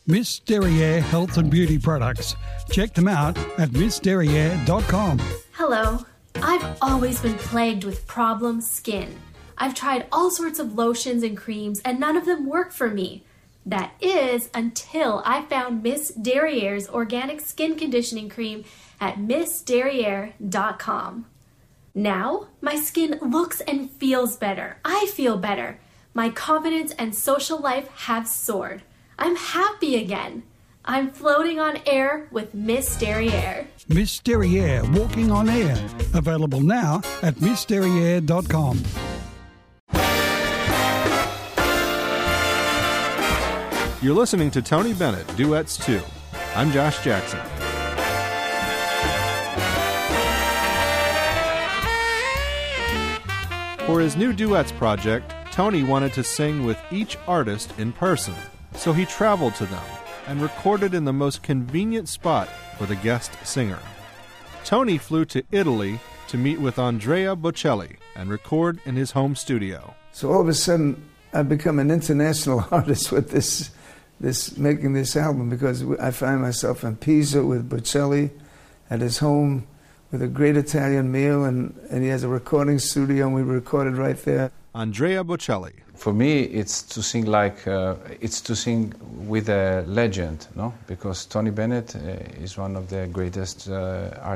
Miss Derriere Health and Beauty Products. Check them out at missderriere.com. Hello. I've always been plagued with problem skin. I've tried all sorts of lotions and creams and none of them work for me. That is until I found Miss Derriere's organic skin conditioning cream at missderriere.com. Now, my skin looks and feels better. I feel better. My confidence and social life have soared. I'm happy again. I'm floating on air with Miss Derriere. Miss Derriere Walking on Air. Available now at missderriere.com. You're listening to Tony Bennett, Duets 2. I'm Josh Jackson. For his new duets project, Tony wanted to sing with each artist in person, so he traveled to them and recorded in the most convenient spot for the guest singer. Tony flew to Italy to meet with Andrea Bocelli and record in his home studio. So all of a sudden, I've become an international artist with this making this album, because I find myself in Pisa with Bocelli at his home with a great Italian meal, and he has a recording studio, and we recorded right there. Andrea Bocelli. For me, it's to sing with a legend, no? Because Tony Bennett is one of the greatest artists